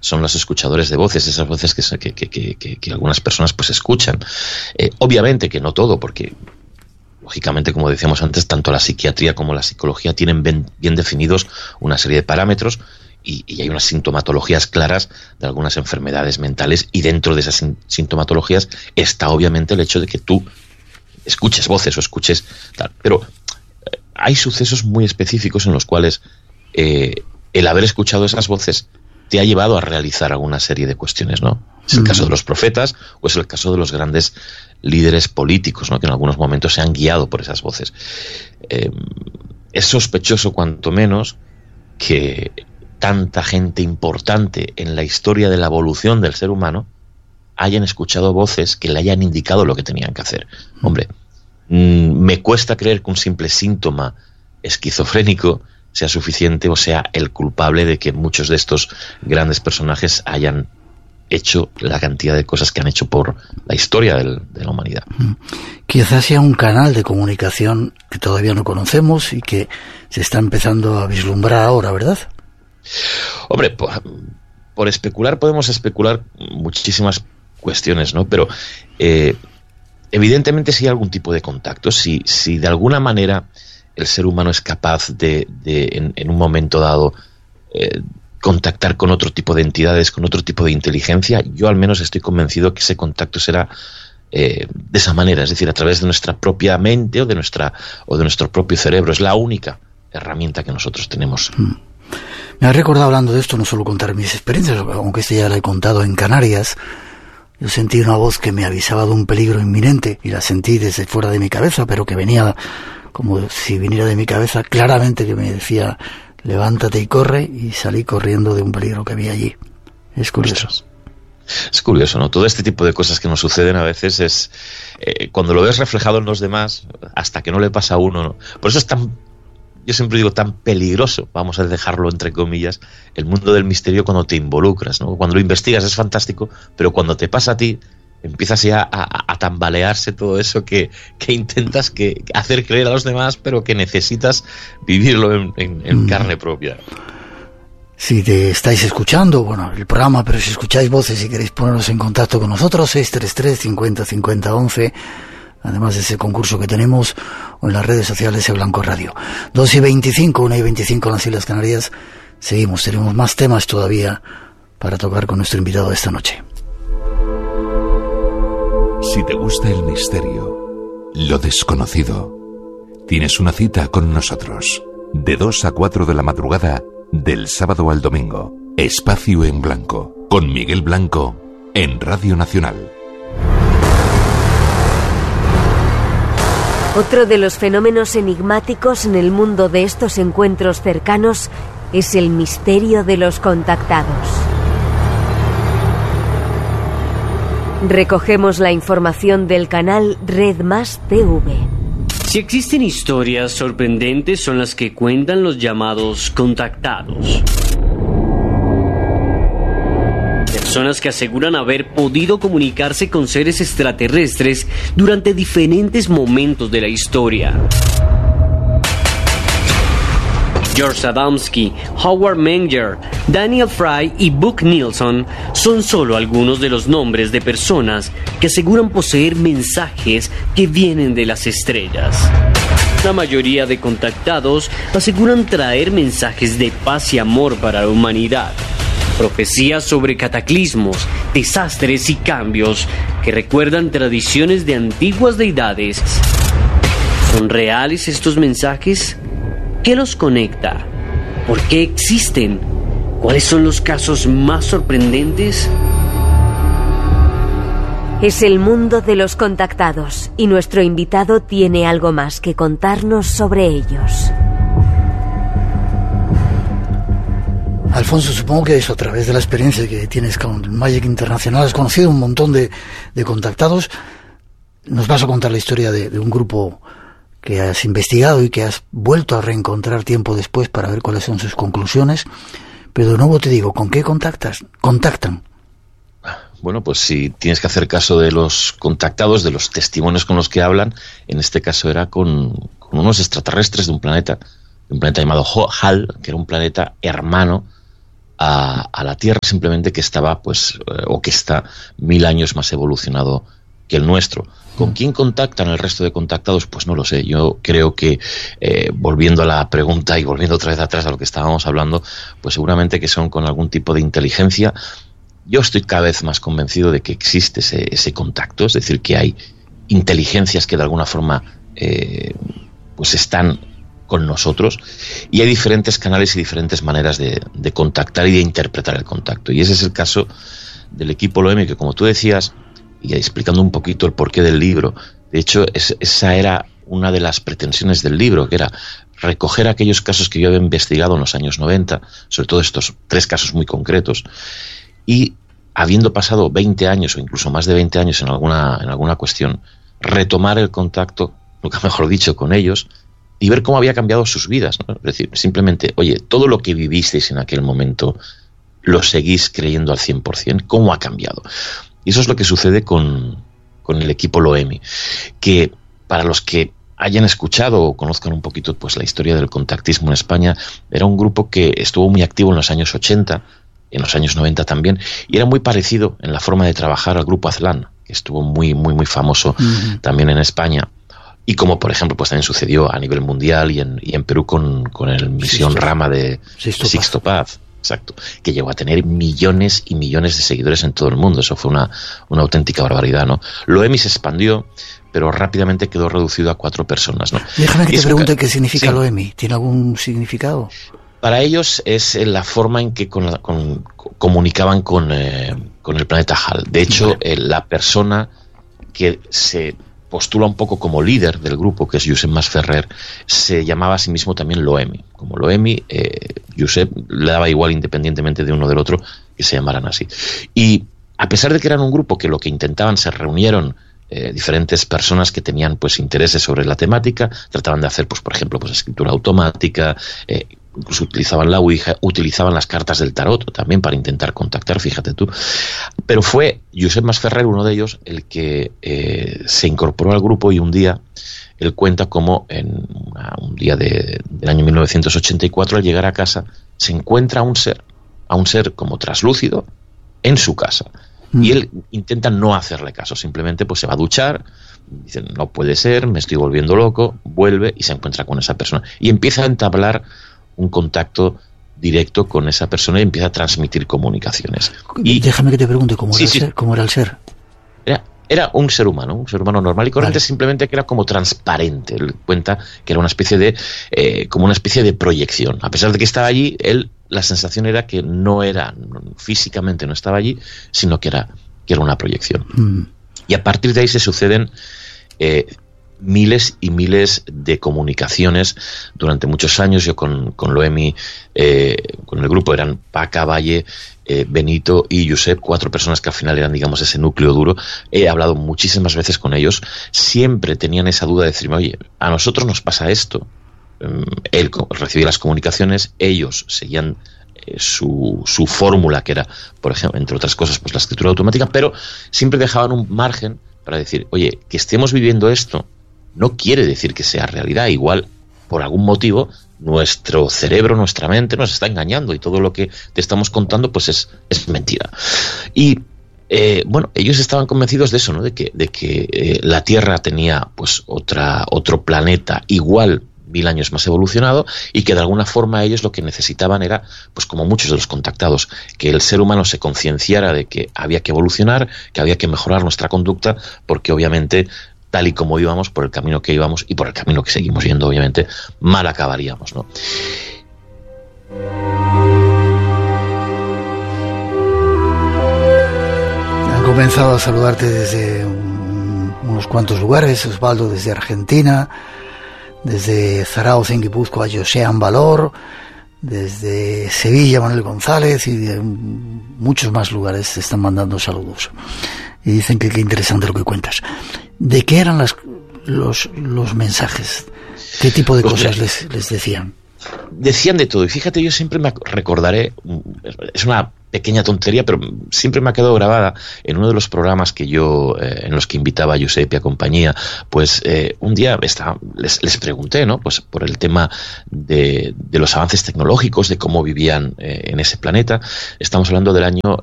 son los escuchadores de voces, esas voces que algunas personas pues escuchan. Obviamente que no todo, porque lógicamente, como decíamos antes, tanto la psiquiatría como la psicología tienen bien definidos una serie de parámetros y hay unas sintomatologías claras de algunas enfermedades mentales, y dentro de esas sintomatologías está obviamente el hecho de que tú escuches voces o escuches tal. Pero hay sucesos muy específicos en los cuales el haber escuchado esas voces te ha llevado a realizar alguna serie de cuestiones, ¿no? Es el caso de los profetas o es el caso de los grandes líderes políticos, ¿no? Que en algunos momentos se han guiado por esas voces. Es sospechoso, cuanto menos, que tanta gente importante en la historia de la evolución del ser humano hayan escuchado voces que le hayan indicado lo que tenían que hacer. Hombre, me cuesta creer que un simple síntoma esquizofrénico sea suficiente o sea el culpable de que muchos de estos grandes personajes hayan hecho la cantidad de cosas que han hecho por la historia de la humanidad. Quizás sea un canal de comunicación que todavía no conocemos y que se está empezando a vislumbrar ahora, ¿verdad? Hombre, por especular podemos especular muchísimas cuestiones, ¿no? Pero evidentemente sí hay algún tipo de contacto. Si de alguna manera el ser humano es capaz de en un momento dado contactar con otro tipo de entidades, con otro tipo de inteligencia, yo al menos estoy convencido que ese contacto será de esa manera, es decir, a través de nuestra propia mente o de nuestro propio cerebro. Es la única herramienta que nosotros tenemos. Me ha recordado, hablando de esto, no solo contar mis experiencias, aunque este ya la he contado en Canarias. Yo sentí una voz que me avisaba de un peligro inminente y la sentí desde fuera de mi cabeza, pero que venía como si viniera de mi cabeza, claramente, que me decía: levántate y corre, y salí corriendo de un peligro que había allí. Es curioso. Es curioso, ¿no? Todo este tipo de cosas que nos suceden a veces es cuando lo ves reflejado en los demás, hasta que no le pasa a uno, ¿no? Por eso es yo siempre digo, tan peligroso, vamos a dejarlo entre comillas, el mundo del misterio cuando te involucras, ¿no? Cuando lo investigas es fantástico, pero cuando te pasa a ti, empiezas ya a tambalearse todo eso que intentas hacer creer a los demás, pero que necesitas vivirlo en carne propia. Si te estáis escuchando, bueno, el programa, pero si escucháis voces y queréis poneros en contacto con nosotros, 633 50 50 11, además de ese concurso que tenemos, o en las redes sociales de Blanco Radio. 2:25, 1:25 en las Islas Canarias. Seguimos, tenemos más temas todavía para tocar con nuestro invitado de esta noche. Si te gusta el misterio, lo desconocido, tienes una cita con nosotros. De 2 a 4 de la madrugada, del sábado al domingo. Espacio en Blanco, con Miguel Blanco, en Radio Nacional. Otro de los fenómenos enigmáticos en el mundo de estos encuentros cercanos es el misterio de los contactados. Recogemos la información del canal Red Más TV. Si existen historias sorprendentes, son las que cuentan los llamados contactados. Personas que aseguran haber podido comunicarse con seres extraterrestres durante diferentes momentos de la historia. George Adamski, Howard Menger, Daniel Fry y Buck Nelson son solo algunos de los nombres de personas que aseguran poseer mensajes que vienen de las estrellas. La mayoría de contactados aseguran traer mensajes de paz y amor para la humanidad. Profecías sobre cataclismos, desastres y cambios que recuerdan tradiciones de antiguas deidades. ¿Son reales estos mensajes? ¿Qué los conecta? ¿Por qué existen? ¿Cuáles son los casos más sorprendentes? Es el mundo de los contactados y nuestro invitado tiene algo más que contarnos sobre ellos. Alfonso, supongo que eso, a través de la experiencia que tienes con Magic Internacional, has conocido un montón de contactados. Nos vas a contar la historia de un grupo que has investigado y que has vuelto a reencontrar tiempo después para ver cuáles son sus conclusiones. Pero de nuevo te digo, ¿con qué contactan? Bueno, pues si tienes que hacer caso de los contactados, de los testimonios con los que hablan, en este caso era con unos extraterrestres de un planeta llamado Hal, que era un planeta hermano a la Tierra, simplemente que estaba, pues, o que está 1000 años más evolucionado que el nuestro. ¿Con quién contactan el resto de contactados? Pues no lo sé. Yo creo que, volviendo a la pregunta y volviendo otra vez atrás a lo que estábamos hablando, pues seguramente que son con algún tipo de inteligencia. Yo estoy cada vez más convencido de que existe ese contacto, es decir, que hay inteligencias que de alguna forma pues están con nosotros, y hay diferentes canales y diferentes maneras de contactar y de interpretar el contacto. Y ese es el caso del equipo Loemi, que, como tú decías, y explicando un poquito el porqué del libro, de hecho esa era una de las pretensiones del libro, que era recoger aquellos casos que yo había investigado en los años 90, sobre todo estos 3 casos muy concretos, y habiendo pasado 20 años o incluso más de 20 años en alguna cuestión, retomar el contacto, nunca mejor dicho, con ellos, y ver cómo había cambiado sus vidas, ¿no? Es decir, simplemente, oye, todo lo que vivisteis en aquel momento, ¿lo seguís creyendo al 100%? ¿Cómo ha cambiado? Y eso es lo que sucede con el equipo Loemi, que para los que hayan escuchado o conozcan un poquito, pues, la historia del contactismo en España, era un grupo que estuvo muy activo en los años 80, en los años 90 también, y era muy parecido en la forma de trabajar al grupo Aztlán, que estuvo muy, muy, muy famoso también en España. Y como, por ejemplo, pues también sucedió a nivel mundial y en Perú con el Misión Rama de Sixto Paz. Exacto, que llegó a tener millones y millones de seguidores en todo el mundo. Eso fue una auténtica barbaridad, ¿no? Loemi se expandió, pero rápidamente quedó reducido a 4 personas, ¿no? Déjame que te pregunte qué significa Loemi. ¿Tiene algún significado? Para ellos es la forma en que comunicaban con el planeta Hal. De hecho, la persona que se postula un poco como líder del grupo, que es Josep Masferrer, se llamaba a sí mismo también Loemi. Como Loemi, Josep le daba igual, independientemente de uno del otro, que se llamaran así. Y a pesar de que eran un grupo que lo que intentaban, se reunieron diferentes personas que tenían, pues, intereses sobre la temática, trataban de hacer, pues, por ejemplo, pues, escritura automática, incluso utilizaban la Ouija, utilizaban las cartas del tarot también para intentar contactar, fíjate tú. Pero fue Josep Masferrer, uno de ellos, el que se incorporó al grupo, y un día él cuenta cómo en un día del año 1984, al llegar a casa, se encuentra a un ser como traslúcido en su casa. Y él intenta no hacerle caso, simplemente pues se va a duchar, dice, no puede ser, me estoy volviendo loco, vuelve y se encuentra con esa persona. Y empieza a entablar un contacto directo con esa persona y empieza a transmitir comunicaciones. Y déjame que te pregunte, ¿cómo era el ser? Era un ser humano normal y corriente, simplemente que era como transparente. Él cuenta que era una especie de como una especie de proyección. A pesar de que estaba allí, la sensación era que físicamente no estaba allí, sino que era una proyección. Y a partir de ahí se suceden miles y miles de comunicaciones durante muchos años. Yo con Loemi, con el grupo, eran Paca, Valle, Benito y Josep, 4 personas que al final eran, digamos, ese núcleo duro. He hablado muchísimas veces con ellos. Siempre tenían esa duda de decirme, oye, a nosotros nos pasa esto. Él recibía las comunicaciones, ellos seguían su fórmula, que era, por ejemplo, entre otras cosas, pues la escritura automática, pero siempre dejaban un margen para decir, oye, que estemos viviendo esto no quiere decir que sea realidad. Igual, por algún motivo, nuestro cerebro, nuestra mente nos está engañando y todo lo que te estamos contando pues es mentira. Y bueno, ellos estaban convencidos de eso, ¿no? De que la Tierra tenía pues otro planeta igual, 1000 años más evolucionado, y que de alguna forma ellos lo que necesitaban era, pues como muchos de los contactados, que el ser humano se concienciara de que había que evolucionar, que había que mejorar nuestra conducta, porque obviamente, tal y como íbamos, por el camino que íbamos y por el camino que seguimos yendo, obviamente, mal acabaríamos, ¿no? Han comenzado a saludarte desde unos cuantos lugares, Osvaldo desde Argentina, desde Zarauz en Guipúzcoa, Josean Valor, desde Sevilla, Manuel González, y de muchos más lugares te están mandando saludos. Y dicen que qué interesante lo que cuentas. ¿De qué eran los mensajes? ¿Qué tipo de cosas les decían? decían de todo. Y fíjate, yo siempre me recordaré, es una pequeña tontería, pero siempre me ha quedado grabada en uno de los programas que yo, en los que invitaba a Josep y a compañía. Pues un día les pregunté, ¿no? Pues por el tema de los avances tecnológicos, de cómo vivían en ese planeta. Estamos hablando del año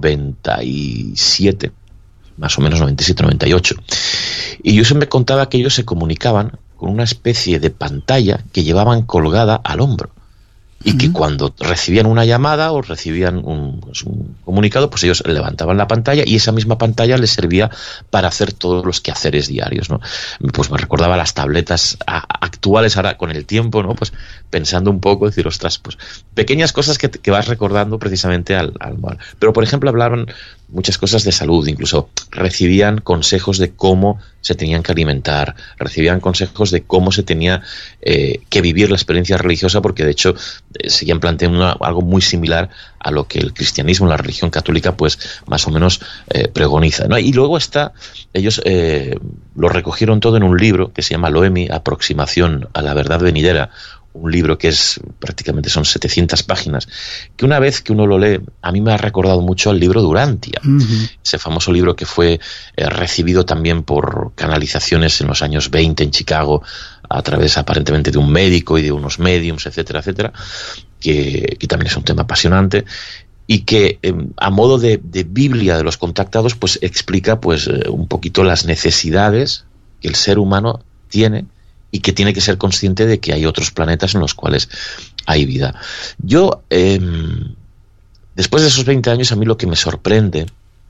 97, más o menos 97, 98. Y Josep me contaba que ellos se comunicaban con una especie de pantalla que llevaban colgada al hombro. Y que cuando recibían una llamada o recibían un comunicado, pues ellos levantaban la pantalla y esa misma pantalla les servía para hacer todos los quehaceres diarios, ¿no? Pues me recordaba las tabletas actuales ahora con el tiempo, ¿no? Pues pensando un poco, decir, ostras, pues pequeñas cosas que vas recordando precisamente al mal. Pero, por ejemplo, hablaron muchas cosas de salud, incluso recibían consejos de cómo se tenían que alimentar, recibían consejos de cómo se tenía que vivir la experiencia religiosa, porque de hecho seguían planteando algo muy similar a lo que el cristianismo, la religión católica, pues más o menos pregoniza, ¿no? Y luego ellos lo recogieron todo en un libro que se llama Loemi, Aproximación a la Verdad Venidera, un libro que prácticamente son 700 páginas, que una vez que uno lo lee, a mí me ha recordado mucho al libro de Urantia, ese famoso libro que fue recibido también por canalizaciones en los años 20 en Chicago, a través aparentemente de un médico y de unos mediums, etcétera, etcétera, que también es un tema apasionante, y que a modo de Biblia de los contactados, pues explica pues un poquito las necesidades que el ser humano tiene y que tiene que ser consciente de que hay otros planetas en los cuales hay vida. Yo, después de esos 20 años, a mí lo que me sorprende,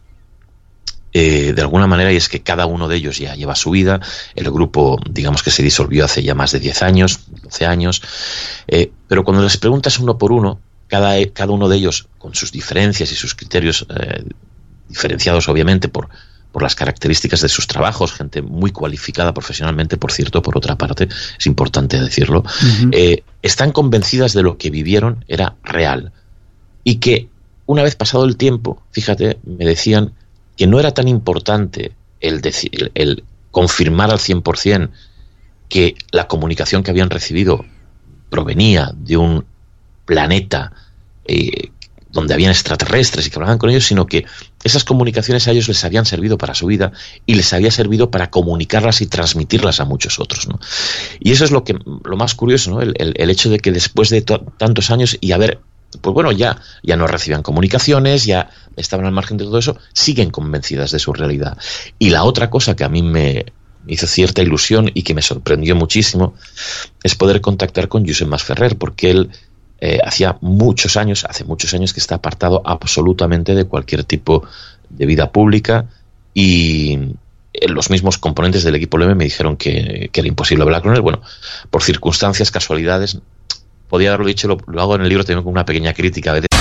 de alguna manera, y es que cada uno de ellos ya lleva su vida. El grupo, digamos que se disolvió hace ya más de 10 años, 12 años, pero cuando les preguntas uno por uno, cada uno de ellos, con sus diferencias y sus criterios diferenciados, obviamente, por las características de sus trabajos, gente muy cualificada profesionalmente, por cierto, por otra parte, es importante decirlo, están convencidas de lo que vivieron era real. Y que una vez pasado el tiempo, fíjate, me decían que no era tan importante el confirmar al 100% que la comunicación que habían recibido provenía de un planeta donde habían extraterrestres y que hablaban con ellos, sino que esas comunicaciones a ellos les habían servido para su vida y les había servido para comunicarlas y transmitirlas a muchos otros, ¿no? Y eso es lo más curioso, ¿no? El hecho de que después de tantos años y pues bueno, ya no recibían comunicaciones, ya estaban al margen de todo eso, siguen convencidas de su realidad. Y la otra cosa que a mí me hizo cierta ilusión y que me sorprendió muchísimo es poder contactar con Josep Masferrer, porque él hace muchos años que está apartado absolutamente de cualquier tipo de vida pública, y los mismos componentes del equipo LM me dijeron que era imposible hablar con él. Bueno, por circunstancias, casualidades, podía haberlo dicho, lo hago en el libro también con una pequeña crítica a veces.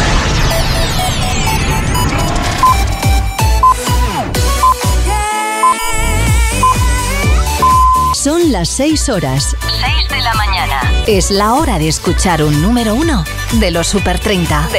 Son las 6 horas. 6 de la mañana. Es la hora de escuchar un número 1 de los Super 30.